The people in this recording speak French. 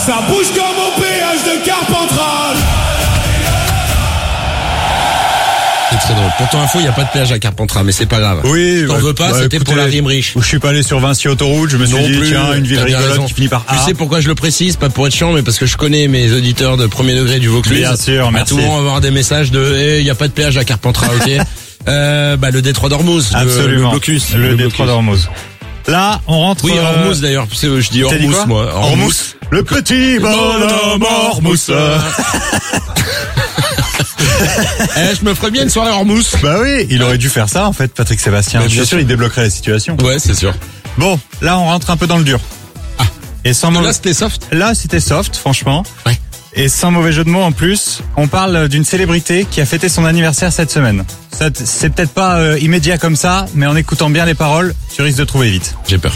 Ça bouge comme au péage de Carpentras. C'est très drôle. Pour ton info, il n'y a pas de péage à Carpentras, mais c'est pas grave. Oui, t'en veux pas, c'était pour la rime riche. Je suis pas allé sur Vinci Autoroute, je me suis dit, tiens, une ville rigolote qui finit par A. Tu sais pourquoi je le précise, pas pour être chiant, mais parce que je connais mes auditeurs de premier degré du Vaucluse. Bien sûr, merci. Tout le monde va avoir des messages de, il n'y a pas de péage à Carpentras, ok? Le détroit d'Ormuz. Absolument. Le détroit d'Ormuz. Là, on rentre... Oui, Ormuz d'ailleurs, je dis Ormuz, moi. Ormuz. Le petit bonhomme Ormuz. Je me ferais bien une soirée Ormuz. Bah oui, il aurait dû faire ça en fait, Patrick Sébastien. Je suis sûr, il débloquerait la situation. Ouais, c'est sûr. Bon, là on rentre un peu dans le dur. Ah. Et sans là c'était soft. Là c'était soft, franchement. Ouais. Et sans mauvais jeu de mots en plus, on parle d'une célébrité qui a fêté son anniversaire cette semaine. Ça, c'est peut-être pas immédiat comme ça, mais en écoutant bien les paroles, tu risques de trouver vite. J'ai peur.